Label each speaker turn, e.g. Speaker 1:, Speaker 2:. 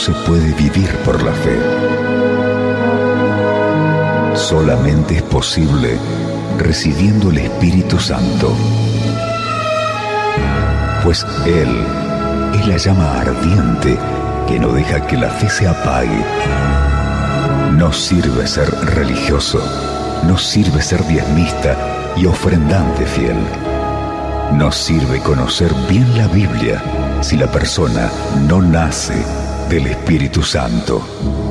Speaker 1: se puede vivir por la fe. Solamente es posible recibiendo el Espíritu Santo, pues Él es la llama ardiente que no deja que la fe se apague. No sirve ser religioso, no sirve ser diezmista y ofrendante fiel. No sirve conocer bien la Biblia si la persona no nace del Espíritu Santo.